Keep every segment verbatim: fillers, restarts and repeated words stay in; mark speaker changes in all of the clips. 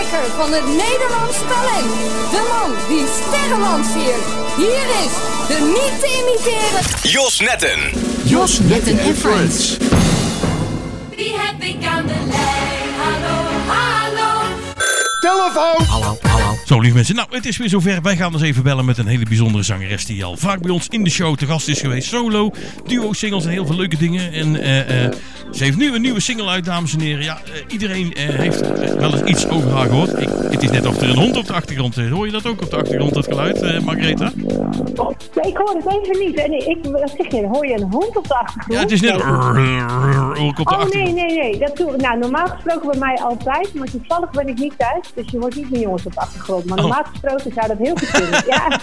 Speaker 1: lijsttrekker van het Nederlands talent. De man die sterren lanceert. Hier is de niet te imiteren
Speaker 2: Jos Netten.
Speaker 3: Jos Netten en Friends.
Speaker 4: Wie heb ik aan de lijn? Hallo, hallo.
Speaker 3: Telefoon! Hallo, hallo.
Speaker 5: Zo, lieve mensen. Nou, het is weer zover. Wij gaan eens even bellen met een hele bijzondere zangeres die al vaak bij ons in de show te gast is geweest. Solo, duo, singles en heel veel leuke dingen. En uh, uh, ze heeft nu een nieuwe single uit, dames en heren. Ja, uh, iedereen uh, heeft uh, wel eens iets over haar gehoord. Ik, het is net of er een hond op de achtergrond is. Hoor je dat ook op de achtergrond, dat geluid, uh, Margaretha?
Speaker 6: Nee, ik hoor het even niet. Nee, ik, wat zeg je, hoor je een hond op de achtergrond?
Speaker 5: Ja, het is net
Speaker 6: nee.
Speaker 5: op de
Speaker 6: Oh,
Speaker 5: achtergrond.
Speaker 6: nee, nee, nee. Dat doe, nou, normaal gesproken bij mij altijd, maar toevallig ben ik niet thuis. Dus je hoort niet meer jongens op de achtergrond. Maar normaal oh. gesproken zou dat heel goed kunnen. Ja.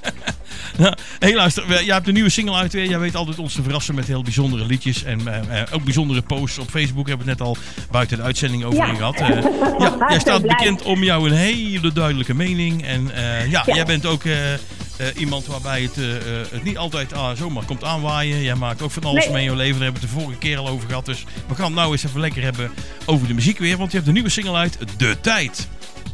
Speaker 5: Nou, hey, luister, jij hebt een nieuwe single uit weer. Jij weet altijd ons te verrassen met heel bijzondere liedjes. En uh, uh, ook bijzondere posts op Facebook. Hebben we het net al buiten de uitzending over
Speaker 6: ja.
Speaker 5: gehad. Uh, ja, jij staat bekend om jou een hele duidelijke mening. En uh, ja, ja, jij bent ook uh, uh, iemand waarbij het, uh, het niet altijd uh, zomaar komt aanwaaien. Jij maakt ook van alles
Speaker 6: nee.
Speaker 5: mee in je leven. Daar hebben we het de vorige keer al over gehad. Dus we gaan het nou eens even lekker hebben over de muziek weer. Want je hebt een nieuwe single uit, De Tijd.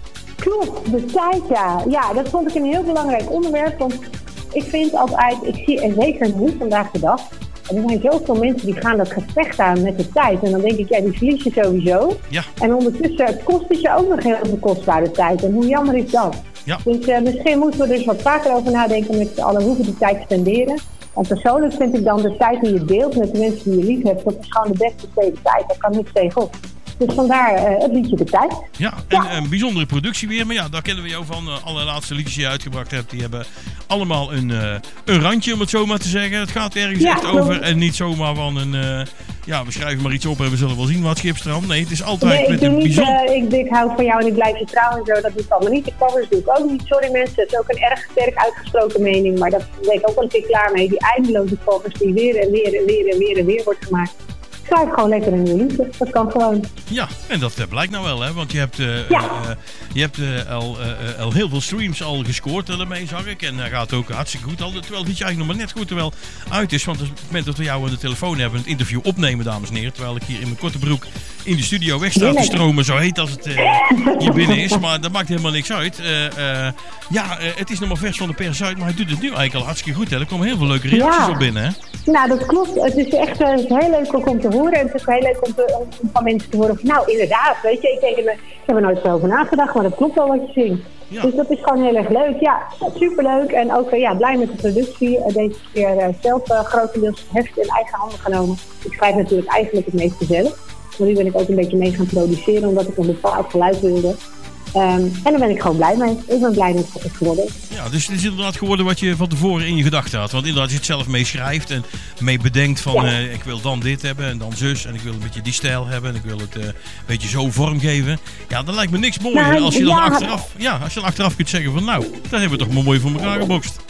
Speaker 6: Klopt, de tijd, ja. Ja, dat vond ik een heel belangrijk onderwerp. Want ik vind altijd, ik zie, en zeker nu vandaag de dag, er zijn zoveel mensen die gaan dat gevecht aan met de tijd. En dan denk ik, ja, die verlies je sowieso.
Speaker 5: Ja.
Speaker 6: En ondertussen kost het je ook nog heel veel kostbare tijd. En hoe jammer is dat?
Speaker 5: Ja.
Speaker 6: Dus uh, misschien moeten we er dus wat vaker over nadenken met z'n allen hoe we die tijd spenderen. En persoonlijk vind ik dan de tijd die je deelt met de mensen die je lief hebt, dat is gewoon de beste besteden tijd. Daar kan niks tegenop. Dus vandaar uh, het liedje De Tijd.
Speaker 5: Ja, en ja. een bijzondere productie weer. Maar ja, daar kennen we jou van. De allerlaatste liedjes die je uitgebracht hebt, die hebben allemaal een, uh, een randje, om het zo maar te zeggen. Het gaat ergens
Speaker 6: ja,
Speaker 5: echt over en niet zomaar van een... Uh, ja, we schrijven maar iets op en we zullen wel zien wat schipstrand. Nee, het is altijd
Speaker 6: nee,
Speaker 5: met
Speaker 6: ik
Speaker 5: een
Speaker 6: niet,
Speaker 5: bijzonder...
Speaker 6: Uh, ik, ik hou van jou en ik blijf je trouw en zo. Dat doe ik allemaal niet. De covers doe ik ook niet. Sorry mensen, het is ook een erg sterk uitgesproken mening. Maar daar ben ik ook wel een keer klaar mee. Die eindeloze covers die weer en weer en weer en weer en weer wordt gemaakt. Schrijf gewoon lekker een nieuwe liedje. Dat kan gewoon.
Speaker 5: Ja, en dat uh, blijkt nou wel, hè? Want je hebt, uh,
Speaker 6: ja.
Speaker 5: uh, je hebt uh, al, uh, al heel veel streams al gescoord daarmee, zag ik. En dat uh, gaat ook hartstikke goed. Al, terwijl het liedje eigenlijk nog maar net goed terwijl uit is. Want op het moment dat we jou aan de telefoon hebben, het interview opnemen, dames en heren. Terwijl ik hier in mijn korte broek in de studio weg sta te stromen, zo heet als het uh, hier binnen is. Maar dat maakt helemaal niks uit. Uh, uh, ja, uh, het is nog maar vers van de pers uit, maar hij doet het nu eigenlijk al hartstikke goed, hè? Er komen heel veel leuke reacties
Speaker 6: ja.
Speaker 5: op binnen, hè?
Speaker 6: Nou, dat klopt. Het is echt uh, het is heel leuk om te horen. En het is ook heel leuk om, te, om van mensen te horen van, nou, inderdaad, weet je, ik denk, ik heb er nooit zo over nagedacht, maar dat klopt wel wat je zingt. Ja. Dus dat is gewoon heel erg leuk. Ja, superleuk. En ook uh, ja, blij met de productie. Uh, deze keer uh, zelf uh, grotendeels het heft in eigen handen genomen. Ik schrijf natuurlijk eigenlijk het meeste zelf. Maar nu ben ik ook een beetje mee gaan produceren, omdat ik een bepaald geluid wilde. Um, en daar ben ik gewoon blij mee. Ik ben blij dat het is geworden.
Speaker 5: Ja, dus het is inderdaad geworden wat je van tevoren in je gedachten had. Want inderdaad, als je het zelf mee schrijft en mee bedenkt van... Ja. Uh, ik wil dan dit hebben en dan zus en ik wil een beetje die stijl hebben... en ik wil het uh, een beetje zo vormgeven. Ja, dan lijkt me niks mooier nou, als je dan ja, achteraf... Ja, als je dan achteraf kunt zeggen van... nou, dat hebben we toch maar mooi voor elkaar gebokst.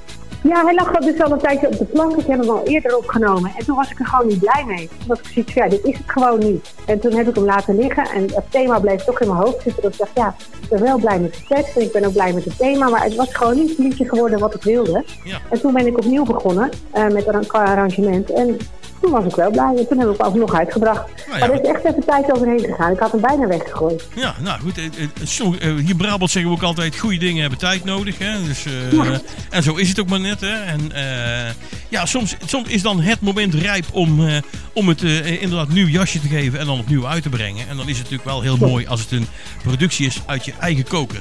Speaker 6: Ja, hij lag dus al een tijdje op de plank. Ik heb hem al eerder opgenomen. En toen was ik er gewoon niet blij mee. Omdat ik zoiets van, ja, dit is het gewoon niet. En toen heb ik hem laten liggen. En het thema bleef toch in mijn hoofd zitten. Dus ik dacht, ja, ik ben wel blij met de tekst. En ik ben ook blij met het thema. Maar het was gewoon niet het liedje geworden wat ik wilde. Ja. En toen ben ik opnieuw begonnen uh, met een arrangement. En toen was ik wel blij. En toen heb ik hem alsnog uitgebracht. Nou ja, maar er is echt even tijd overheen gegaan. Ik had hem bijna weggegooid.
Speaker 5: Ja, nou goed. Hier in Brabant zeggen we ook altijd... goede dingen hebben tijd nodig. Hè? Dus, uh, ja. En zo is het ook maar net. Hè? En uh, ja, soms, soms is dan het moment rijp om, uh, om het uh, inderdaad nieuw jasje te geven... en dan opnieuw uit te brengen. En dan is het natuurlijk wel heel mooi als het een productie is uit je eigen koker.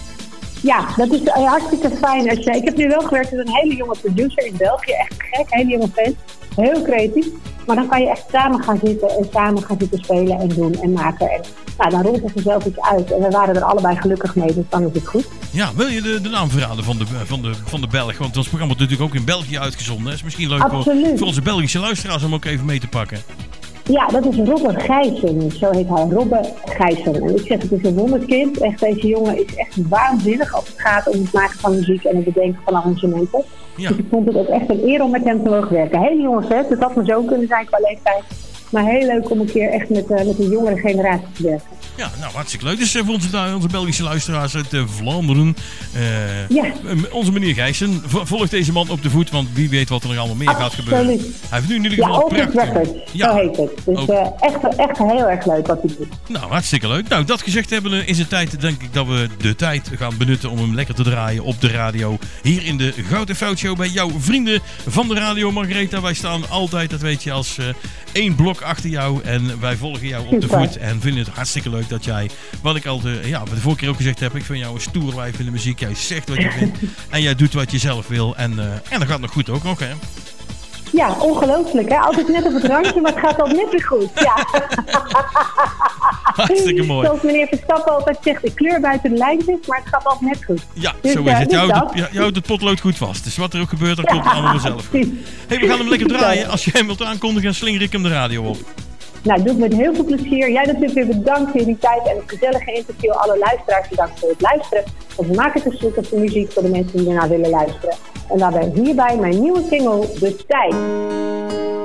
Speaker 6: Ja, dat is uh, hartstikke fijn. Als je, ik heb nu wel gewerkt met een hele jonge producer in België. Echt gek, hele jonge fan. Heel creatief. Maar dan kan je echt samen gaan zitten en samen gaan zitten spelen en doen en maken. En nou, dan rolt er vanzelf iets uit. En we waren er allebei gelukkig mee, dus dan is het goed.
Speaker 5: Ja, wil je de, de naam verraden van de, van, de, van de Belg? Want ons programma wordt natuurlijk ook in België uitgezonden. Het is misschien leuk voor, voor onze Belgische luisteraars om ook even mee te pakken.
Speaker 6: Ja, dat is Robbe Gijssen. Zo heet hij, Robbe Gijssen. En ik zeg, het is een wonderkind. Echt, deze jongen is echt waanzinnig als het gaat om het maken van muziek en het bedenken van arrangementen. Ja. Dus ik vond het ook echt een eer om met hem te mogen werken. Hele jonge vet, dus dat had me zo kunnen zijn qua leeftijd. Maar heel leuk om een keer echt met, uh, met een jongere generatie te werken.
Speaker 5: Ja, nou hartstikke leuk. Dus uh, voor onze, onze Belgische luisteraars uit uh, Vlaanderen. Uh, ja. Onze meneer Gijssen, volg deze man op de voet, want wie weet wat er nog allemaal meer
Speaker 6: Absoluut.
Speaker 5: gaat gebeuren. Hij heeft nu in ieder geval
Speaker 6: ja,
Speaker 5: een prachtig...
Speaker 6: Records, ja, zo heet het. Dus uh, echt, echt heel erg leuk wat hij doet.
Speaker 5: Nou, hartstikke leuk. Nou, dat gezegd hebben, is het tijd, denk ik, dat we de tijd gaan benutten om hem lekker te draaien op de radio. Hier in de Goud en Fout Show bij jouw vrienden van de radio, Margaretha. Wij staan altijd, dat weet je, als uh, één blok achter jou en wij volgen jou op de voet en vinden het hartstikke leuk dat jij, wat ik al de, ja, de vorige keer ook gezegd heb, ik vind jou een stoer wijf in de muziek. Jij zegt wat je vindt en jij doet wat je zelf wil en, uh, en dat gaat nog goed ook nog, hè?
Speaker 6: Ja, ongelooflijk, hè? Altijd net op het randje, maar het gaat altijd net weer goed. Ja.
Speaker 5: Hartstikke mooi.
Speaker 6: Zoals meneer Verstappen altijd zegt, de kleur buiten de lijntjes, maar het gaat altijd net goed.
Speaker 5: Ja,
Speaker 6: dus,
Speaker 5: zo is het.
Speaker 6: Uh,
Speaker 5: je, houdt het je houdt het potlood goed vast. Dus wat er ook gebeurt, dan
Speaker 6: ja,
Speaker 5: komt het allemaal vanzelf goed. Hey, we gaan hem lekker draaien. Als je hem wilt aankondigen, dan slinger ik hem de radio op.
Speaker 6: Nou, doe ik met heel veel plezier. Jij natuurlijk weer bedankt voor jullie tijd en het gezellige interview. Alle luisteraars bedankt voor het luisteren. Want we maken het zoek op de muziek voor de mensen die ernaar willen luisteren. En daarbij hierbij mijn nieuwe single, De Tijd.